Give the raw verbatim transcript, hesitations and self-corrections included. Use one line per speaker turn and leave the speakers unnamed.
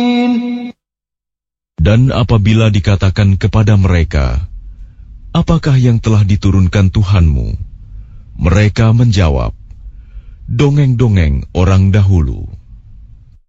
Dan apabila dikatakan kepada mereka, apakah yang telah diturunkan Tuhanmu? Mereka menjawab, dongeng-dongeng orang dahulu.